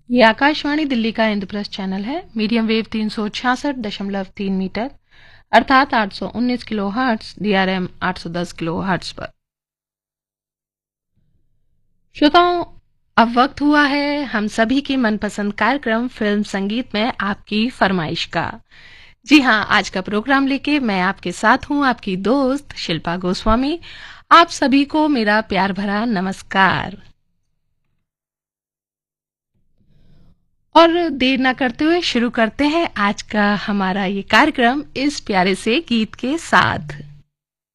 ये आकाशवाणी दिल्ली का इंद्रप्रस्थ चैनल है। मीडियम वेव 366.3 मीटर अर्थात 819 kilo hertz, DRM 810 kilo hertz पर। श्रोताओं, अब वक्त हुआ है हम सभी की मनपसंद कार्यक्रम फिल्म संगीत में आपकी फरमाइश का। जी हाँ, आज का प्रोग्राम लेके मैं आपके साथ हूँ, आपकी दोस्त शिल्पा गोस्वामी। आप सभी को मेरा प्यार भरा नमस्कार। और देर ना करते हुए शुरू करते हैं आज का हमारा ये कार्यक्रम इस प्यारे से गीत के साथ।